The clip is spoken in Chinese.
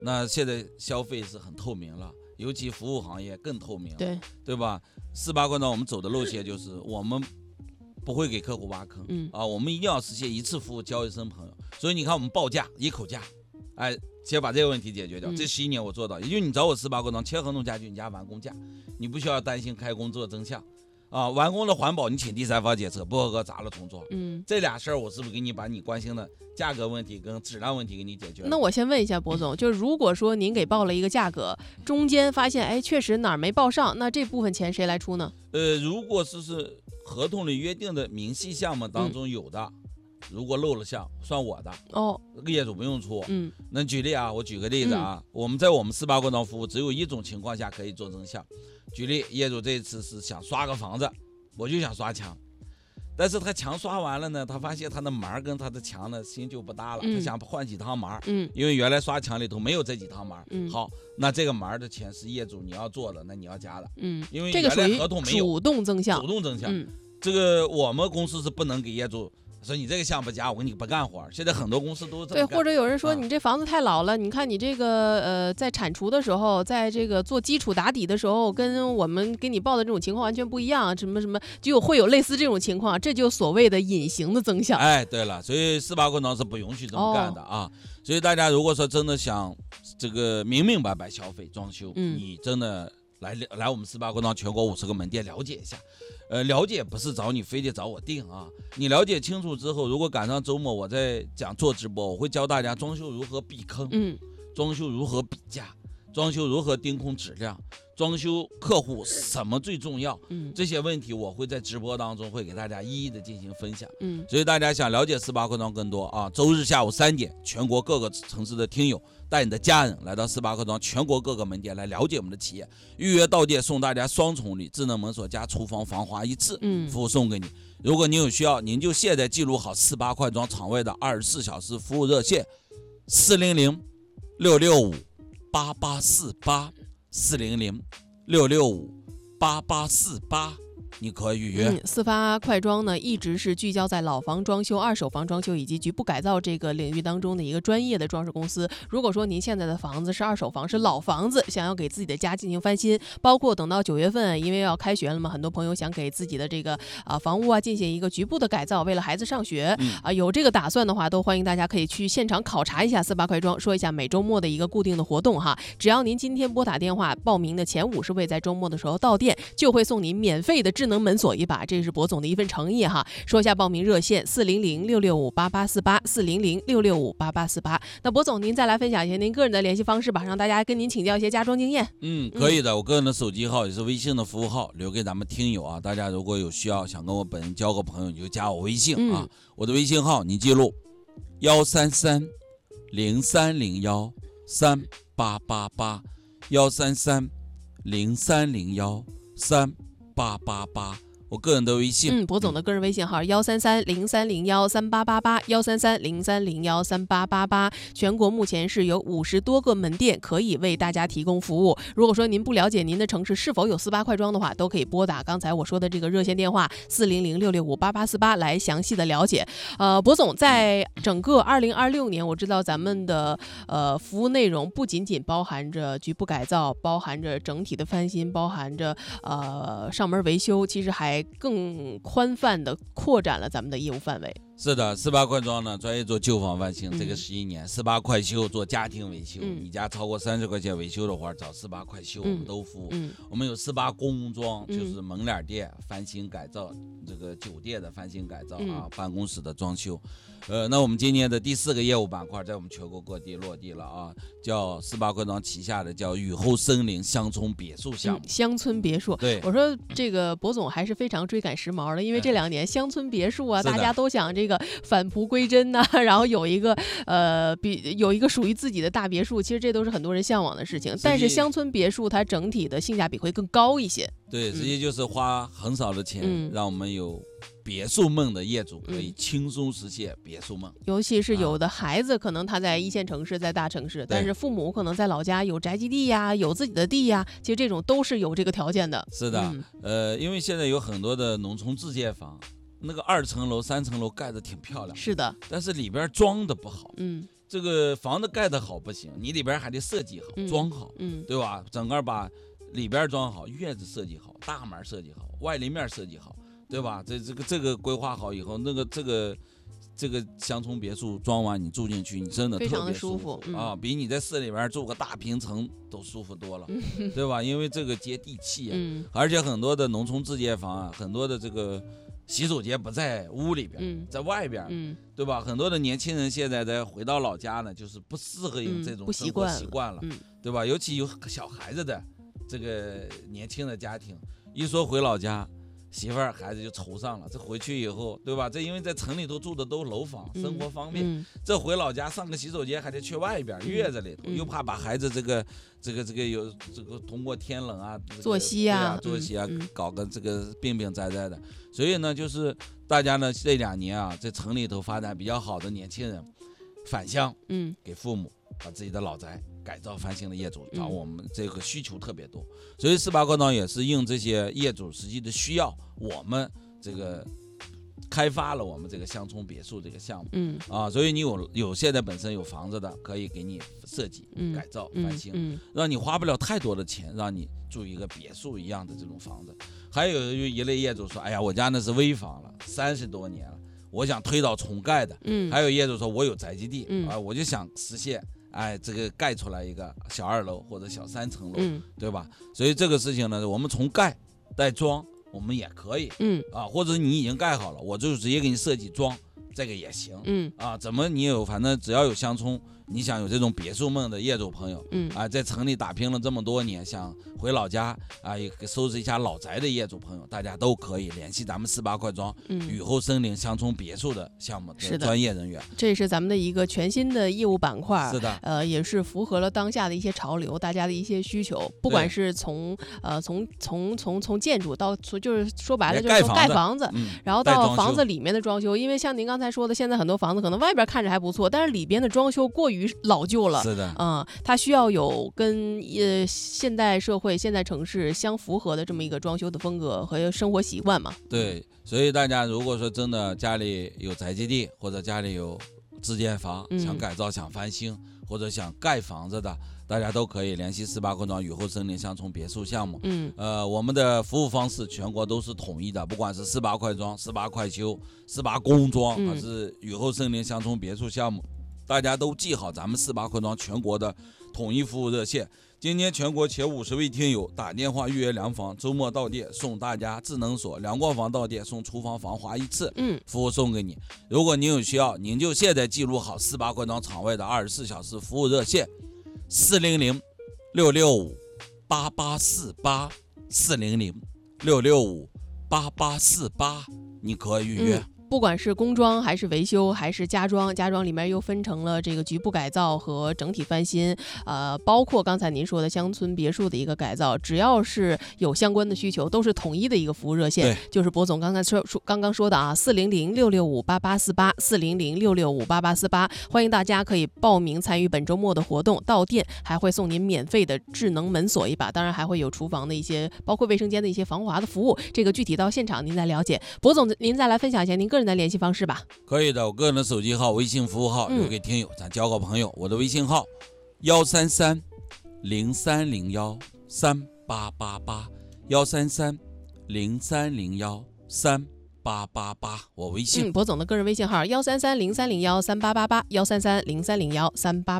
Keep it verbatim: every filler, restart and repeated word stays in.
那现在消费是很透明了，尤其服务行业更透明了， 对对吧？四八冠庄我们走的路线就是我们不会给客户挖坑， 嗯啊，我们一定要实现一次服务交一生朋友。所以你看我们报价一口价，哎，先把这个问题解决掉。 嗯、 这十一年我做到，也就是你找我四八冠庄签合同家具，你加完工价，你不需要担心开工做真相。啊，完工的环保你请第三方检测，不合格砸了重做。 嗯， 这俩事儿我是不是给你把你关心的价格问题跟质量问题给你解决了？ 那我先问一下博总，就是如果说您给报了一个价格，中间发现哎确实哪儿没报上，那这部分钱谁来出呢？ 呃，如果是是合同里约定的明细项目当中有的，嗯、如果漏了项算我的哦， 这个业主不用出。 嗯， 那举例啊，我举个例子啊，嗯、我们在我们四八冠庄服务只有一种情况下可以做真项。举例，业主这次是想刷个房子，我就想刷墙，但是他墙刷完了呢，他发现他的门跟他的墙呢新旧不搭了，嗯、他想换几趟门， 嗯， 因为原来刷墙里头没有这几趟门， 嗯， 好，那这个门的钱是业主你要做的，那你要加的， 嗯， 因为原来合同没有， 主动增项， 主动增项， 嗯， 这个我们公司是不能给业主。说你这个项不加，我给你不干活。现在很多公司都这么干。 对，或者有人说你这房子太老了，啊、你看你这个呃，在铲除的时候，在这个做基础打底的时候，跟我们给你报的这种情况完全不一样，什么什么就会有类似这种情况，这就所谓的隐形的增项。 哎，对了，所以四八冠庄是不允许这么干的啊。哦、所以大家如果说真的想这个明明白白消费装修，嗯、你真的来来我们四八冠庄全国五十个门店了解一下。呃，了解不是找你非得找我定啊，你了解清楚之后，如果赶上周末我在讲做直播，我会教大家装修如何避坑， 嗯， 装修如何比价，装修如何盯空质量，装修客户什么最重要， 嗯， 这些问题我会在直播当中会给大家一一的进行分享， 嗯， 所以大家想了解四八冠庄更多啊，周日下午三点，全国各个城市的听友带你的家人来到四八冠庄全国各个门店来了解我们的企业，预约到店送大家双重礼，智能门锁加厨房防滑一次， 嗯， 服务送给你。如果您有需要，您就现在记录好四八冠庄场外的二十四小时服务热线，四零零六六五八八四八，四零零六六五八八四八。你可以预约。 嗯，四八快装呢，一直是聚焦在老房装修、二手房装修以及局部改造这个领域当中的一个专业的装饰公司。如果说您现在的房子是二手房，是老房子，想要给自己的家进行翻新，包括等到九月份，因为要开学了嘛，很多朋友想给自己的这个啊房屋啊进行一个局部的改造，为了孩子上学、嗯、啊有这个打算的话，都欢迎大家可以去现场考察一下四八快装，说一下每周末的一个固定的活动哈。只要您今天拨打电话报名的前五十位在周末的时候到店，就会送你免费的智能门锁一把，这是博总的一份诚意哈。说一下报名热线：四零零六六五八八四八，四零零六六五八八四八。那博总您再来分享一下您个人的联系方式吧，让大家跟您请教一些家装经验。 嗯，可以的，我个人的手机号也是微信的服务号，留给咱们听友啊。大家如果有需要想跟我本人交个朋友，你就加我微信、嗯、啊。我的微信号你记录：幺三三零三零幺三八八八，幺三三零三零幺三八八八。我个人的微信， 嗯，博总的个人微信号幺三三零三零幺三八八八，幺三三零三零幺三八八八。全国目前是有五十多个门店可以为大家提供服务。如果说您不了解您的城市是否有四八快装的话，都可以拨打刚才我说的这个热线电话四零零六六五八八四八来详细的了解。呃，博总在整个二零二六年，我知道咱们的呃服务内容不仅仅包含着局部改造，包含着整体的翻新，包含着呃上门维修，其实还更宽泛的扩展了咱们的业务范围。 是的，四八快装呢，专业做旧房翻新，嗯、这个十一年，四八快修做家庭维修，嗯、你家超过三十块钱维修的话，找四八快修，嗯、我们都服务。嗯、我们有四八工装，嗯、就是门脸店翻新改造，这个酒店的翻新改造啊，嗯、办公室的装修。呃，那我们今年的第四个业务板块在我们全国各地落地了啊，叫四八快装旗下的叫雨后森林乡村别墅项目。 嗯、乡村别墅， 对， 我说这个博总还是非常追赶时髦的，因为这两年乡村别墅啊，大家都想这个返璞归真呐、啊，然后有一个呃比有一个属于自己的大别墅，其实这都是很多人向往的事情。但是乡村别墅它整体的性价比会更高一些。 对，实际就是花很少的钱，嗯、让我们有别墅梦的业主可以轻松实现别墅梦。 尤其是有的孩子可能他在一线城市，在大城市，但是父母可能在老家有宅基地呀，有自己的地呀，其实这种都是有这个条件的。 是的，嗯、呃，因为现在有很多的农村自建房，那个二层楼、三层楼盖得挺漂亮， 是的， 但是里边装的不好。嗯。 这个房子盖得好不行，你里边还得设计好、 嗯、 装好， 嗯， 对吧？整个把里边装好，院子设计好，大门设计好，外立面设计好，对吧？这这个这个规划好以后，那个这个这个乡村别墅装完，你住进去，你真的特别舒服、 嗯、 啊，比你在市里边住个大平层都舒服多了，嗯、对吧？因为这个接地气啊， 嗯、 而且很多的农村自建房啊，很多的这个洗手间不在屋里边， 嗯、 在外边， 嗯、 对吧？很多的年轻人现在在回到老家呢，就是不适合用这种生活习惯了， 嗯、 对吧？尤其有小孩子的这个年轻的家庭，一说回老家，媳妇儿孩子就愁上了。这回去以后，对吧？这因为在城里头住的都楼房，生活方便。 嗯嗯、 这回老家上个洗手间还得去外边、嗯、院子里头，嗯、又怕把孩子这个这个这个有这个通过天冷啊、这个、 作息啊、 作息啊、 嗯、 搞个这个病病灾灾的。所以呢，就是大家呢这两年啊，在城里头发展比较好的年轻人返乡， 嗯， 给父母把自己的老宅改造翻新的业主找我们，这个需求特别多，所以四八扩张也是应这些业主实际的需要，我们这个开发了我们这个乡村别墅这个项目， 嗯啊，所以你有有现在本身有房子的，可以给你设计、 嗯、 改造、翻新、 嗯嗯， 让你花不了太多的钱，让你住一个别墅一样的这种房子。还有一类业主说，哎呀，我家那是危房了，三十多年了，我想推倒重盖的。 嗯， 还有业主说，我有宅基地， 嗯、 啊，我就想实现。哎，这个盖出来一个小二楼或者小三层楼， 嗯、 对吧？所以这个事情呢，我们从盖带装，我们也可以， 嗯啊，或者你已经盖好了，我就直接给你设计装，这个也行， 嗯啊，怎么你有，反正只要有乡村，你想有这种别墅梦的业主朋友， 嗯啊，在城里打拼了这么多年，想回老家啊，也收拾一下老宅的业主朋友，大家都可以联系咱们四八快装、 嗯、 雨后森林乡村别墅的项目的专业人员。 这是咱们的一个全新的业务板块， 是的， 呃，也是符合了当下的一些潮流，大家的一些需求，不管是从呃从从从从建筑到就是说白了就是从盖房子， 嗯、 然后到房子里面的装修，因为像您刚才说的，现在很多房子可能外边看着还不错，但是里边的装修过于老旧了。 是的， 嗯，它需要有跟呃现代社会、现代城市相符合的这么一个装修的风格和生活习惯嘛。 对，所以大家如果说真的家里有宅基地，或者家里有自建房， 嗯、 想改造、想翻新，或者想盖房子的，大家都可以联系四八扩张雨后森林乡村别墅项目。 嗯， 呃，我们的服务方式全国都是统一的，不管是四八快装、四八快修、四八工装，还是雨后森林乡村别墅项目。大家都记好咱们四八扩张全国的统一服务热线，今天全国前五十位听友打电话预约量房，周末到店送大家智能锁，量过房到店送厨房防滑一次， 嗯， 服务送给你。如果您有需要，您就现在记录好四八扩张场外的二十四小时服务热线，四零零六六五八八四八，四零零六六五八八四八，你可以预约。 嗯，不管是工装还是维修还是家装，家装里面又分成了这个局部改造和整体翻新，呃，包括刚才您说的乡村别墅的一个改造，只要是有相关的需求，都是统一的一个服务热线，就是博总刚才说说刚刚说的啊，四零零六六五八八四八，四零零六六五八八四八，欢迎大家可以报名参与本周末的活动，到店还会送您免费的智能门锁一把，当然还会有厨房的一些，包括卫生间的一些防滑的服务，这个具体到现场您再了解。博总，您再来分享一下您个人的联系方式吧。 可以的，我个人的手机号、微信服务号留给听友，咱交个朋友。我的微信号幺三三零三零幺三八八八，幺三三零三零幺三八八八，我微信。 嗯，博总的个人微信号幺三三零三零幺三八八八，幺三三零三零幺三八。